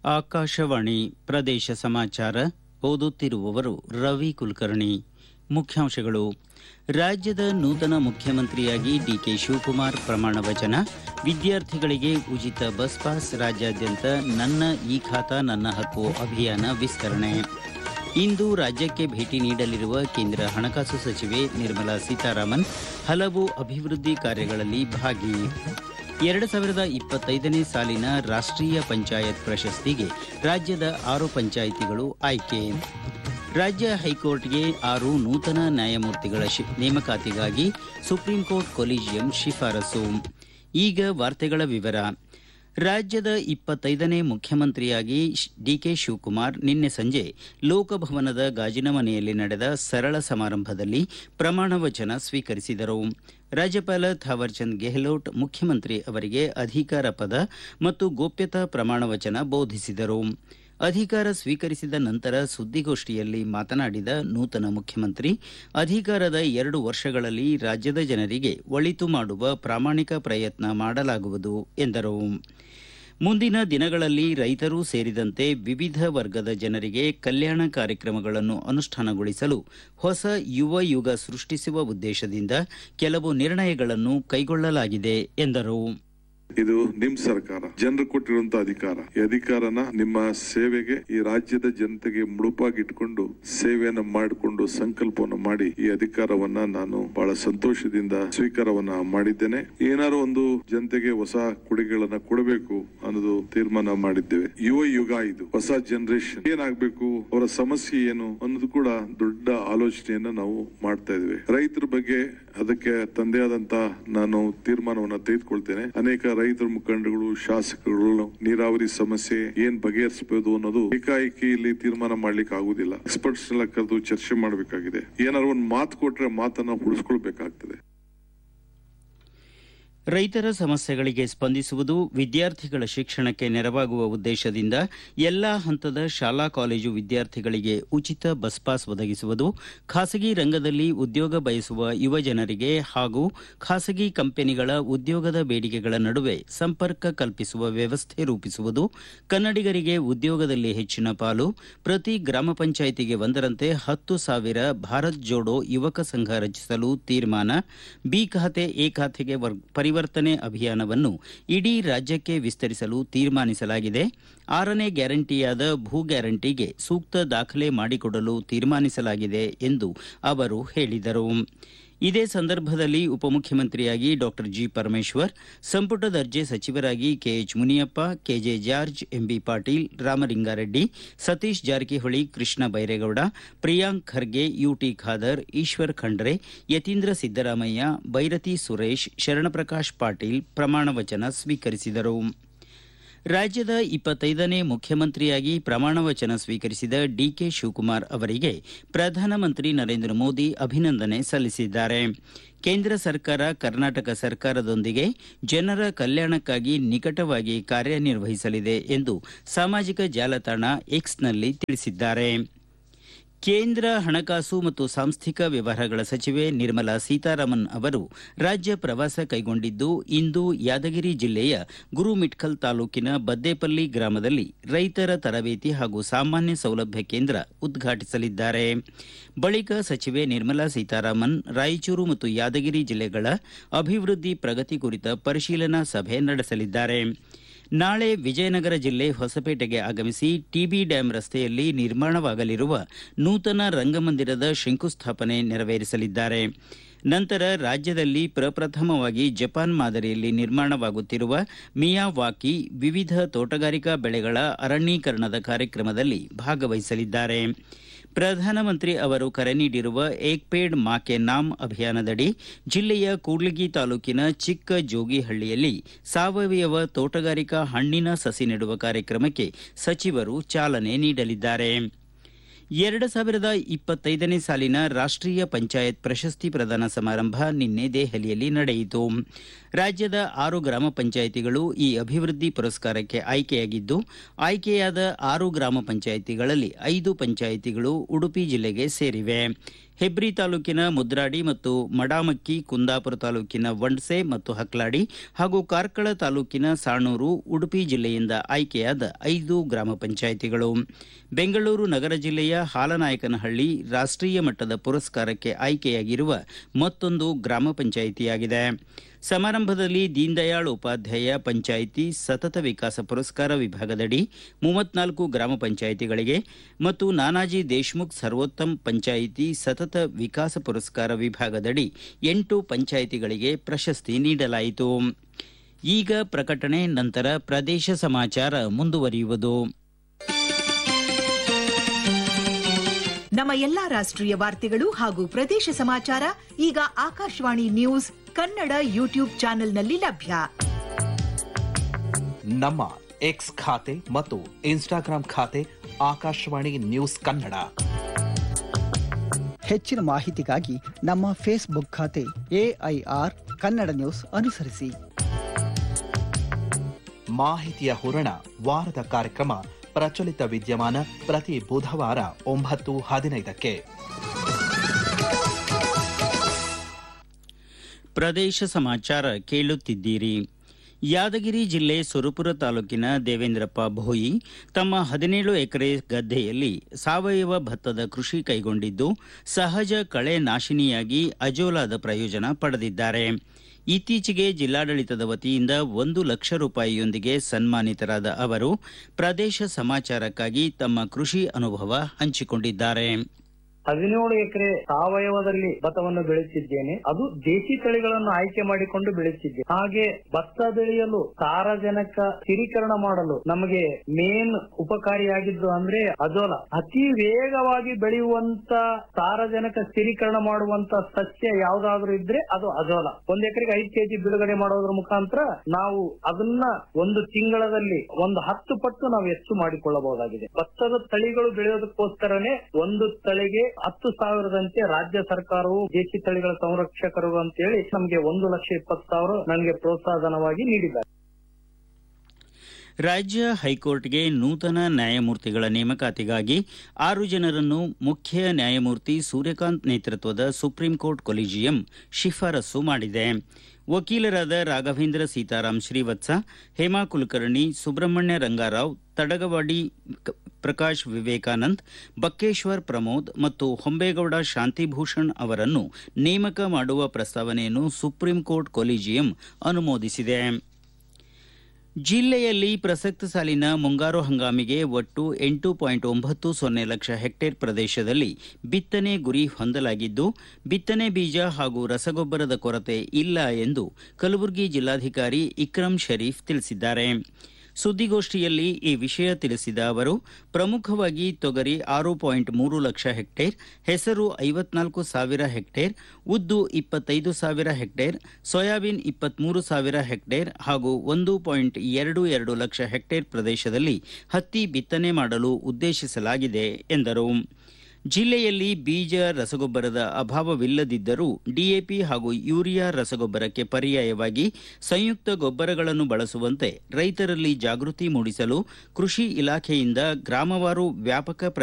ಆಕಾಶವಾಣಿ ಪ್ರದೇಶ ಸಮಾಚಾರ ಓದುತ್ತಿರುವವರು ರವಿ ಕುಲಕರ್ಣಿ. ಮುಖ್ಯಾಂಶಗಳು. ರಾಜ್ಯದ ನೂತನ ಮುಖ್ಯಮಂತ್ರಿಯಾಗಿ ಡಿಕೆ ಶಿವಕುಮಾರ್ ಪ್ರಮಾಣ ವಚನ. ವಿದ್ಯಾರ್ಥಿಗಳಿಗೆ ಉಚಿತ ಬಸ್ ಪಾಸ್. ರಾಜ್ಯಾದ್ಯಂತ ನನ್ನ ಈ ಖಾತಾ ನನ್ನ ಹಕ್ಕು ಅಭಿಯಾನ ವಿಸ್ತರಣೆ. ಇಂದು ರಾಜ್ಯಕ್ಕೆ ಭೇಟಿ ನೀಡಲಿರುವ ಕೇಂದ್ರ ಹಣಕಾಸು ಸಚಿವೆ ನಿರ್ಮಲಾ ಸೀತಾರಾಮನ್ ಹಲವು ಅಭಿವೃದ್ಧಿ ಕಾರ್ಯಗಳಲ್ಲಿ ಭಾಗಿ. 2025ನೇ ಸಾಲಿನ ರಾಷ್ಟ್ರೀಯ ಪಂಚಾಯತ್ ಪ್ರಶಸ್ತಿಗೆ ರಾಜ್ಯದ 6 ಪಂಚಾಯಿತಿಗಳು ಆಯ್ಕೆ. ರಾಜ್ಯ ಹೈಕೋರ್ಟ್ಗೆ 6 ನೂತನ ನ್ಯಾಯಮೂರ್ತಿಗಳ ನೇಮಕಾತಿಗಾಗಿ ಸುಪ್ರೀಂಕೋರ್ಟ್ ಕೊಲಿಜಿಯಂ ಶಿಫಾರಸು. ಈಗ ವಾರ್ತೆಗಳ ವಿವರ. ರಾಜ್ಯದ 25ನೇ ಮುಖ್ಯಮಂತ್ರಿಯಾಗಿ ಡಿಕೆ ಶಿವಕುಮಾರ್ ನಿನ್ನೆ ಸಂಜೆ ಲೋಕಭವನದ ಗಾಜಿನ ಮನೆಯಲ್ಲಿ ನಡೆದ ಸರಳ ಸಮಾರಂಭದಲ್ಲಿ ಪ್ರಮಾಣ ವಚನ ಸ್ವೀಕರಿಸಿದರು. ರಾಜ್ಯಪಾಲ ಥಾವರ್ಚಂದ್ ಗೆಹ್ಲೋಟ್ ಮುಖ್ಯಮಂತ್ರಿ ಅವರಿಗೆ ಅಧಿಕಾರ ಪದ ಮತ್ತು ಗೋಪ್ಯತಾ ಪ್ರಮಾಣ ವಚನ ಬೋಧಿಸಿದರು. ಅಧಿಕಾರ ಸ್ವೀಕರಿಸಿದ ನಂತರ ಸುದ್ದಿಗೋಷ್ಠಿಯಲ್ಲಿ ಮಾತನಾಡಿದ ನೂತನ ಮುಖ್ಯಮಂತ್ರಿ, ಅಧಿಕಾರದ 2 ವರ್ಷಗಳಲ್ಲಿ ರಾಜ್ಯದ ಜನರಿಗೆ ಒಳಿತು ಮಾಡುವ ಪ್ರಾಮಾಣಿಕ ಪ್ರಯತ್ನ ಮಾಡಲಾಗುವುದು ಎಂದರು. ಮುಂದಿನ ದಿನಗಳಲ್ಲಿ ರೈತರೂ ಸೇರಿದಂತೆ ವಿವಿಧ ವರ್ಗದ ಜನರಿಗೆ ಕಲ್ಯಾಣ ಕಾರ್ಯಕ್ರಮಗಳನ್ನು ಅನುಷ್ಠಾನಗೊಳಿಸಲು ಹೊಸ ಯುವ ಯುಗ ಸೃಷ್ಟಿಸುವ ಉದ್ದೇಶದಿಂದ ಕೆಲವು ನಿರ್ಣಯಗಳನ್ನು ಕೈಗೊಳ್ಳಲಾಗಿದೆ ಎಂದರು. ಇದು ನಿಮ್ ಸರ್ಕಾರ, ಜನರು ಕೊಟ್ಟಿರುವಂತಹ ಅಧಿಕಾರ. ಈ ಅಧಿಕಾರನ ನಿಮ್ಮ ಸೇವೆಗೆ, ಈ ರಾಜ್ಯದ ಜನತೆಗೆ ಮುಡುಪಾಗಿಟ್ಕೊಂಡು ಸೇವೆಯನ್ನ ಮಾಡಿಕೊಂಡು ಸಂಕಲ್ಪವನ್ನು ಮಾಡಿ ಈ ಅಧಿಕಾರವನ್ನ ನಾನು ಬಹಳ ಸಂತೋಷದಿಂದ ಸ್ವೀಕಾರವನ್ನ ಮಾಡಿದ್ದೇನೆ. ಏನಾದ್ರು ಒಂದು ಜನತೆಗೆ ಹೊಸ ಕೊಡುಗೆಗಳನ್ನ ಕೊಡಬೇಕು ಅನ್ನೋದು ತೀರ್ಮಾನ ಮಾಡಿದ್ದೇವೆ. ಯುವ ಯುಗ ಇದು, ಹೊಸ ಜನರೇಷನ್ ಏನಾಗಬೇಕು, ಅವರ ಸಮಸ್ಯೆ ಏನು ಅನ್ನೋದು ಕೂಡ ದೊಡ್ಡ ಆಲೋಚನೆಯನ್ನ ನಾವು ಮಾಡ್ತಾ ಇದ್ದೇವೆ. ರೈತರ ಬಗ್ಗೆ ಅದಕ್ಕೆ ತಂದೆ ಆದಂತ ನಾನು ತೀರ್ಮಾನವನ್ನ ತೆಗೆದುಕೊಳ್ತೇನೆ. ಅನೇಕ ರೈತರ ಮುಖಂಡಗಳು, ಶಾಸಕರು ನೀರಾವರಿ ಸಮಸ್ಯೆ ಏನ್ ಬಗೆಹರಿಸಬಹುದು ಅನ್ನೋದು ಏಕಾಏಕಿ ಇಲ್ಲಿ ತೀರ್ಮಾನ ಮಾಡ್ಲಿಕ್ಕೆ ಆಗುದಿಲ್ಲ. ಎಕ್ಸ್ಪರ್ಟ್ಸ್ ಎಲ್ಲ ಕರೆದು ಚರ್ಚೆ ಮಾಡಬೇಕಾಗಿದೆ. ಏನಾದ್ರು ಒಂದು ಮಾತು ಕೊಟ್ರೆ ಮಾತನ್ನ ಉಳಿಸ್ಕೊಳ್ಬೇಕಾಗ್ತದೆ. ರೈತರ ಸಮಸ್ಯೆಗಳಿಗೆ ಸ್ಪಂದಿಸುವುದು, ವಿದ್ಯಾರ್ಥಿಗಳ ಶಿಕ್ಷಣಕ್ಕೆ ನೆರವಾಗುವ ಉದ್ದೇಶದಿಂದ ಎಲ್ಲಾ ಹಂತದ ಶಾಲಾ ಕಾಲೇಜು ವಿದ್ಯಾರ್ಥಿಗಳಿಗೆ ಉಚಿತ ಬಸ್ ಪಾಸ್ ಒದಗಿಸುವುದು, ಖಾಸಗಿ ರಂಗದಲ್ಲಿ ಉದ್ಯೋಗ ಬಯಸುವ ಯುವ ಜನರಿಗೆ ಹಾಗೂ ಖಾಸಗಿ ಕಂಪನಿಗಳ ಉದ್ಯೋಗದ ಬೇಡಿಕೆಗಳ ನಡುವೆ ಸಂಪರ್ಕ ಕಲ್ಪಿಸುವ ವ್ಯವಸ್ಥೆ ರೂಪಿಸುವುದು, ಕನ್ನಡಿಗರಿಗೆ ಉದ್ಯೋಗದಲ್ಲಿ ಹೆಚ್ಚಿನ ಪಾಲು, ಪ್ರತಿ ಗ್ರಾಮ ಪಂಚಾಯಿತಿಗೆ ಒಂದರಂತೆ 10,000 ಭಾರತ್ ಜೋಡೋ ಯುವಕ ಸಂಘ ರಚಿಸಲು ತೀರ್ಮಾನ, ಬಿ ಖಾತೆ ಎ ಖಾತೆಗೆ ಪರಿವರ್ತನೆ ಅಭಿಯಾನವನ್ನು ಇಡೀ ರಾಜ್ಯಕ್ಕೆ ವಿಸ್ತರಿಸಲು ತೀರ್ಮಾನಿಸಲಾಗಿದೆ. 6ನೇ ಗ್ಯಾರಂಟಿಯಾದ ಭೂ ಗ್ಯಾರಂಟಿಗೆ ಸೂಕ್ತ ದಾಖಲೆ ಮಾಡಿಕೊಡಲು ತೀರ್ಮಾನಿಸಲಾಗಿದೆ ಎಂದು ಅವರು ಹೇಳಿದರು. ಇದೇ ಸಂದರ್ಭದಲ್ಲಿ ಉಪಮುಖ್ಯಮಂತ್ರಿಯಾಗಿ ಡಾಕ್ಟರ್ ಜಿ. ಪರಮೇಶ್ವರ್, ಸಂಪುಟ ದರ್ಜೆ ಸಚಿವರಾಗಿ K H Muniyappa, K J George, MB Patil, Ramalinga Reddy, Satish Jarkiholi, Krishna Byregowda, Priyank Kharge, UT Khader, Eshwar Khandre, Yathindra Siddaramaiah, Byrathi Suresh, Sharanprakash Patil ಪ್ರಮಾಣ ವಚನ ಸ್ವೀಕರಿಸಿದರು. ರಾಜ್ಯದ 25ನೇ ಮುಖ್ಯಮಂತ್ರಿಯಾಗಿ ಪ್ರಮಾಣ ವಚನ ಸ್ವೀಕರಿಸಿದ ಡಿಕೆ ಶಿವಕುಮಾರ್ ಅವರಿಗೆ ಪ್ರಧಾನಮಂತ್ರಿ ನರೇಂದ್ರ ಮೋದಿ ಅಭಿನಂದನೆ ಸಲ್ಲಿಸಿದ್ದಾರೆ. ಕೇಂದ್ರ ಸರ್ಕಾರ ಕರ್ನಾಟಕ ಸರ್ಕಾರದೊಂದಿಗೆ ಜನರ ಕಲ್ಯಾಣಕ್ಕಾಗಿ ನಿಕಟವಾಗಿ ಕಾರ್ಯನಿರ್ವಹಿಸಲಿದೆ ಎಂದು ಸಾಮಾಜಿಕ ಜಾಲತಾಣ ಎಕ್ಸ್ನಲ್ಲಿ ತಿಳಿಸಿದ್ದಾರೆ. ಕೇಂದ್ರ ಹಣಕಾಸು ಮತ್ತು ಸಾಂಸ್ಥಿಕ ವ್ಯವಹಾರಗಳ ಸಚಿವೆ ನಿರ್ಮಲಾ ಸೀತಾರಾಮನ್ ಅವರು ರಾಜ್ಯ ಪ್ರವಾಸ ಕೈಗೊಂಡಿದ್ದು, ಇಂದು ಯಾದಗಿರಿ ಜಿಲ್ಲೆಯ ಗುರುಮಿಠ್ಕಲ್ ತಾಲೂಕಿನ ಬದ್ದೇಪಲ್ಲಿ ಗ್ರಾಮದಲ್ಲಿ ರೈತರ ತರಬೇತಿ ಹಾಗೂ ಸಾಮಾನ್ಯ ಸೌಲಭ್ಯ ಕೇಂದ್ರ ಉದ್ಘಾಟಿಸಲಿದ್ದಾರೆ. ಬಳಿಕ ಸಚಿವೆ ನಿರ್ಮಲಾ ಸೀತಾರಾಮನ್ ರಾಯಚೂರು ಮತ್ತು ಯಾದಗಿರಿ ಜಿಲ್ಲೆಗಳ ಅಭಿವೃದ್ಧಿ ಪ್ರಗತಿ ಕುರಿತ ಪರಿಶೀಲನಾ ಸಭೆ ನಡೆಸಲಿದ್ದಾರೆ. ನಾಳೆ ವಿಜಯನಗರ ಜಿಲ್ಲೆ ಹೊಸಪೇಟೆಗೆ ಆಗಮಿಸಿ ಟಿಬಿ ಡ್ಯಾಂ ರಸ್ತೆಯಲ್ಲಿ ನಿರ್ಮಾಣವಾಗಲಿರುವ ನೂತನ ರಂಗಮಂದಿರದ ಶಂಕುಸ್ಥಾಪನೆ ನೆರವೇರಿಸಲಿದ್ದಾರೆ. ನಂತರ ರಾಜ್ಯದಲ್ಲಿ ಪ್ರಪ್ರಥಮವಾಗಿ ಜಪಾನ್ ಮಾದರಿಯಲ್ಲಿ ನಿರ್ಮಾಣವಾಗುತ್ತಿರುವ ಮಿಯಾವಾಕಿ ವಿವಿಧ ತೋಟಗಾರಿಕಾ ಬೆಳೆಗಳ ಅರಣ್ಯೀಕರಣದ ಕಾರ್ಯಕ್ರಮದಲ್ಲಿ ಭಾಗವಹಿಸಲಿದ್ದಾರೆ. ಪ್ರಧಾನಮಂತ್ರಿ ಅವರು ಕರೆ ನೀಡಿರುವ ಏಕ್ ಪೇಡ್ ಮಾ ಕೆ ನಾಮ್ ಅಭಿಯಾನದಡಿ ಜಿಲ್ಲೆಯ ಕೂಡ್ಲಿಗಿ ತಾಲೂಕಿನ ಚಿಕ್ಕ ಜೋಗಿಹಳ್ಳಿಯಲ್ಲಿ ಸಾವಯವ ತೋಟಗಾರಿಕಾ ಹಣ್ಣಿನ ಸಸಿ ನೆಡುವ ಕಾರ್ಯಕ್ರಮಕ್ಕೆ ಸಚಿವರು ಚಾಲನೆ ನೀಡಲಿದ್ದಾರೆ. 2025ನೇ ಸಾಲಿನ ರಾಷ್ಟ್ರೀಯ ಪಂಚಾಯತ್ ಪ್ರಶಸ್ತಿ ಪ್ರದಾನ ಸಮಾರಂಭ ನಿನ್ನೆ ದೆಹಲಿಯಲ್ಲಿ ನಡೆಯಿತು. ರಾಜ್ಯದ 6 ಗ್ರಾಮ ಪಂಚಾಯಿತಿಗಳು ಈ ಅಭಿವೃದ್ಧಿ ಪುರಸ್ಕಾರಕ್ಕೆ ಆಯ್ಕೆಯಾಗಿದ್ದು, ಆಯ್ಕೆಯಾದ 6 ಗ್ರಾಮ ಪಂಚಾಯಿತಿಗಳಲ್ಲಿ 5 ಪಂಚಾಯಿತಿಗಳು ಉಡುಪಿ ಜಿಲ್ಲೆಗೆ ಸೇರಿವೆ. ಹೆಬ್ರಿ ತಾಲೂಕಿನ ಮುದ್ರಾಡಿ ಮತ್ತು ಮಡಾಮಕ್ಕಿ, ಕುಂದಾಪುರ ತಾಲೂಕಿನ ವಂಡ್ಸೆ ಮತ್ತು ಹಕ್ಲಾಡಿ ಹಾಗೂ ಕಾರ್ಕಳ ತಾಲೂಕಿನ ಸಾಣೂರು, ಉಡುಪಿ ಜಿಲ್ಲೆಯಿಂದ ಆಯ್ಕೆಯಾದ 5 ಗ್ರಾಮ ಪಂಚಾಯಿತಿಗಳು. ಬೆಂಗಳೂರು ನಗರ ಜಿಲ್ಲೆಯ ಹಾಲನಾಯಕನಹಳ್ಳಿ ರಾಷ್ಟ್ರೀಯ ಮಟ್ಟದ ಪುರಸ್ಕಾರಕ್ಕೆ ಆಯ್ಕೆಯಾಗಿರುವ ಮತ್ತೊಂದು ಗ್ರಾಮ ಪಂಚಾಯಿತಿಯಾಗಿದೆ. ಸಮಾರಂಭದಲ್ಲಿ ದೀನದಯಾಳ್ ಉಪಾಧ್ಯಾಯ ಪಂಚಾಯಿತಿ ಸತತ ವಿಕಾಸ ಪುರಸ್ಕಾರ ವಿಭಾಗದಡಿ 34 ಗ್ರಾಮ ಪಂಚಾಯಿತಿಗಳಿಗೆ ಮತ್ತು ನಾನಾಜಿ ದೇಶ್ಮುಖ್ ಸರ್ವೋತ್ತಮ್ ಪಂಚಾಯಿತಿ ಸತತ ವಿಕಾಸ ಪುರಸ್ಕಾರ ವಿಭಾಗದಡಿ 8 ಪಂಚಾಯಿತಿಗಳಿಗೆ ಪ್ರಶಸ್ತಿ ನೀಡಲಾಯಿತು. ಈಗ ಪ್ರಕಟಣೆ, ನಂತರ ಪ್ರದೇಶ ಸಮಾಚಾರ ಮುಂದುವರಿಯುವುದು. ನಮ್ಮ ಎಲ್ಲಾ ರಾಷ್ಟ್ರೀಯ ವಾರ್ತೆಗಳು ಹಾಗೂ ಪ್ರದೇಶ ಸಮಾಚಾರ ಈಗ ಆಕಾಶವಾಣಿ ನ್ಯೂಸ್ ಕನ್ನಡ ಯೂಟ್ಯೂಬ್ ಚಾನೆಲ್ನಲ್ಲಿ ಲಭ್ಯ. ನಮ್ಮ ಎಕ್ಸ್ ಖಾತೆ ಮತ್ತು ಇನ್ಸ್ಟಾಗ್ರಾಂ ಖಾತೆ ಆಕಾಶವಾಣಿ ನ್ಯೂಸ್ ಕನ್ನಡ. ಹೆಚ್ಚಿನ ಮಾಹಿತಿಗಾಗಿ ನಮ್ಮ ಫೇಸ್ಬುಕ್ ಖಾತೆ AIR ಕನ್ನಡ ನ್ಯೂಸ್ ಅನುಸರಿಸಿ. ಮಾಹಿತಿಯ ಹೂರಣ ವಾರದ ಕಾರ್ಯಕ್ರಮ ಪ್ರಚಲಿತ ವಿದ್ಯಮಾನ ಪ್ರತಿ ಬುಧವಾರ 9:15ಕ್ಕೆ. ಪ್ರದೇಶ ಸಮಾಚಾರ ಕೇಳುತ್ತಿದ್ದೀರಿ. ಯಾದಗಿರಿ ಜಿಲ್ಲೆ ಸುರಪುರ ತಾಲೂಕಿನ ದೇವೇಂದ್ರಪ್ಪ ಭೋಯಿ ತಮ್ಮ 17 ಎಕರೆ ಗದ್ದೆಯಲ್ಲಿ ಸಾವಯವ ಭತ್ತದ ಕೃಷಿ ಕೈಗೊಂಡಿದ್ದು ಸಹಜ ಕಳೆ ನಾಶಿನಿಯಾಗಿ ಅಜೋಲಾದ ಪ್ರಯೋಜನ ಪಡೆದಿದ್ದಾರೆ. ಇತ್ತೀಚೆಗೆ ಜಿಲ್ಲಾಡಳಿತದ ವತಿಯಿಂದ 1 ಲಕ್ಷ ರೂಪಾಯಿಯೊಂದಿಗೆ ಸನ್ಮಾನಿತರಾದ ಅವರು ಪ್ರದೇಶ ಸಮಾಚಾರಕ್ಕಾಗಿ ತಮ್ಮ ಕೃಷಿ ಅನುಭವ ಹಂಚಿಕೊಂಡಿದ್ದಾರೆ. 17 ಎಕರೆ ಸಾವಯವದಲ್ಲಿ ಭತ್ತವನ್ನು ಬೆಳೆಸಿದ್ದೇನೆ. ಅದು ದೇಶಿ ತಳಿಗಳನ್ನು ಆಯ್ಕೆ ಮಾಡಿಕೊಂಡು ಬೆಳೆಸಿದ್ದೆ. ಹಾಗೆ ಭತ್ತ ಬೆಳೆಯಲು ಸಾರಜನಕ ಸ್ಥಿರೀಕರಣ ಮಾಡಲು ನಮಗೆ ಮೇನ್ ಉಪಕಾರಿಯಾಗಿದ್ದು ಅಂದ್ರೆ ಅಜೋಲ. ಅತಿ ವೇಗವಾಗಿ ಬೆಳೆಯುವಂತ ಸಾರಜನಕ ಸ್ಥಿರೀಕರಣ ಮಾಡುವಂತ ಸಸ್ಯ ಯಾವ್ದಾದ್ರು ಇದ್ರೆ ಅದು ಅಜೋಲ. 1 ಎಕರೆಗೆ 5 ಕೆಜಿ ಬಿಡುಗಡೆ ಮಾಡೋದ್ರ ಮುಖಾಂತರ ನಾವು ಅದನ್ನ 1 ತಿಂಗಳಲ್ಲಿ 10 ಪಟ್ಟು ನಾವು ಹೆಚ್ಚು ಮಾಡಿಕೊಳ್ಳಬಹುದಾಗಿದೆ. ಭತ್ತದ ತಳಿಗಳು ಬೆಳೆಯೋದಕ್ಕೋಸ್ಕರನೇ ಒಂದು ತಳಿಗೆ 10,000ದಂತೆ ರಾಜ್ಯ ಸರ್ಕಾರವು ದೇಶಿ ತಳಿಗಳ ಸಂರಕ್ಷಕರು ಅಂತೇಳಿ ನಮಗೆ 1,20,000 ನನಗೆ ಪ್ರೋತ್ಸಾಹಧನವಾಗಿ ನೀಡಿದ್ದಾರೆ. ರಾಜ್ಯ ಹೈಕೋರ್ಟ್ಗೆ ನೂತನ ನ್ಯಾಯಮೂರ್ತಿಗಳ ನೇಮಕಾತಿಗಾಗಿ 6 ಜನರನ್ನು ಮುಖ್ಯ ನ್ಯಾಯಮೂರ್ತಿ ಸೂರ್ಯಕಾಂತ್ ನೇತೃತ್ವದ ಸುಪ್ರೀಂ ಕೋರ್ಟ್ ಕೊಲಿಜಿಯಂ ಶಿಫಾರಸು ಮಾಡಿದೆ. ವಕೀಲರಾದ ರಾಘವೇಂದ್ರ ಸೀತಾರಾಮ್ ಶ್ರೀವತ್ಸ, ಹೇಮಾ ಕುಲಕರ್ಣಿ, ಸುಬ್ರಹ್ಮಣ್ಯ ರಂಗಾರಾವ್, ತಡಗವಾಡಿ ಪ್ರಕಾಶ್ ವಿವೇಕಾನಂದ್, ಬಕ್ಕೇಶ್ವರ್ ಪ್ರಮೋದ್ ಮತ್ತು ಹೊಂಬೇಗೌಡ ಶಾಂತಿಭೂಷಣ್ ಅವರನ್ನು ನೇಮಕ ಮಾಡುವ ಪ್ರಸ್ತಾವನೆಯನ್ನು ಸುಪ್ರೀಂ ಕೋರ್ಟ್ ಕೊಲಿಜಿಯಂ ಅನುಮೋದಿಸಿದೆ. ಜಿಲ್ಲೆಯಲ್ಲಿ ಪ್ರಸಕ್ತ ಸಾಲಿನ ಮುಂಗಾರು ಹಂಗಾಮಿಗೆ ಒಟ್ಟು 8.90 ಲಕ್ಷ ಹೆಕ್ಟೇರ್ ಪ್ರದೇಶದಲ್ಲಿ ಬಿತ್ತನೆ ಗುರಿ ಹೊಂದಲಾಗಿದ್ದು ಬಿತ್ತನೆ ಬೀಜ ಹಾಗೂ ರಸಗೊಬ್ಬರದ ಕೊರತೆ ಇಲ್ಲ ಎಂದು ಕಲಬುರಗಿ ಜಿಲ್ಲಾಧಿಕಾರಿ ಇಕ್ರಂ ಶರೀಫ್ ತಿಳಿಸಿದ್ದಾರೆ. ಸುದ್ದಿಗೋಷ್ಠಿಯಲ್ಲಿ ಈ ವಿಷಯ ತಿಳಿಸಿದ ಅವರು ಪ್ರಮುಖವಾಗಿ ತೊಗರಿ 6.3 ಲಕ್ಷ ಹೆಕ್ಟೇರ್, ಹೆಸರು 54,000 ಹೆಕ್ಟೇರ್, ಉದ್ದು 25,000 ಹೆಕ್ಟೇರ್, ಸೋಯಾಬೀನ್ 23,000 ಹೆಕ್ಟೇರ್ ಹಾಗೂ 1.22 ಲಕ್ಷ ಹೆಕ್ಟೇರ್ ಪ್ರದೇಶದಲ್ಲಿ ಹತ್ತಿ ಬಿತ್ತನೆ ಮಾಡಲು ಉದ್ದೇಶಿಸಲಾಗಿದೆ ಎಂದರು. ಜಿಲ್ಲೆಯಲ್ಲಿ ಬೀಜ ರಸಗೊಬ್ಬರದ ಅಭಾವವಿಲ್ಲದಿದ್ದರೂ ಡಿಎಪಿ ಹಾಗೂ ಯೂರಿಯಾ ರಸಗೊಬ್ಬರಕ್ಕೆ ಪರ್ಯಾಯವಾಗಿ ಸಂಯುಕ್ತ ಗೊಬ್ಬರಗಳನ್ನು ಬಳಸುವಂತೆ ರೈತರಲ್ಲಿ ಜಾಗೃತಿ ಮೂಡಿಸಲು ಕೃಷಿ ಇಲಾಖೆಯಿಂದ ಗ್ರಾಮವಾರು ವ್ಯಾಪಕ